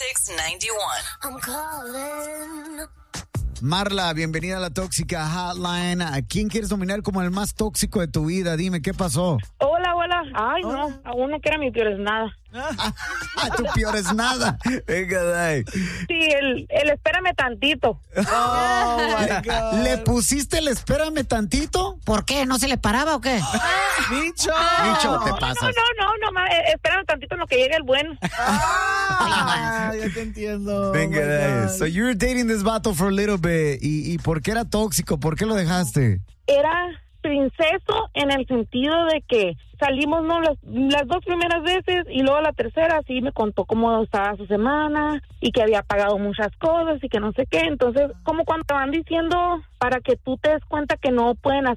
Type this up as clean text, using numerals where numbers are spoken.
9691. I'm calling. Marla, bienvenida a la Tóxica Hotline. ¿A quién quieres dominar como el más tóxico de tu vida? Dime, ¿qué pasó? Hola. Ay, no, aún no que era mi peor es nada. Tu peor es nada. Venga, dai. Sí, el espérame tantito. Oh, my God. ¿Le pusiste el espérame tantito? ¿Por qué? ¿No se le paraba o qué? Micho, te pasas. No, espérame tantito en lo que llegue el bueno. Ya te entiendo. Venga, dai. So you were dating this vato for a little bit. ¿Y por qué era tóxico? ¿Por qué lo dejaste? Era princeso en el sentido de que salimos las dos primeras veces y luego la tercera sí me contó cómo estaba su semana y que había pagado muchas cosas y que no sé qué. Entonces, como cuando van diciendo para que tú te des cuenta que no pueden hacer